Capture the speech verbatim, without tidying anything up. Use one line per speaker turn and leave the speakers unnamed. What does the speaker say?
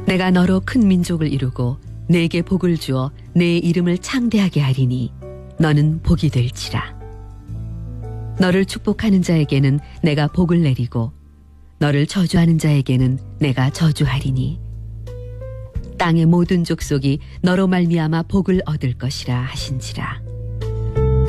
내가 너로 큰 민족을 이루고 내게 복을 주어 내 이름을 창대하게 하리니 너는 복이 될지라. 너를 축복하는 자에게는 내가 복을 내리고 너를 저주하는 자에게는 내가 저주하리니 땅의 모든 족속이 너로 말미암아 복을 얻을 것이라 하신지라.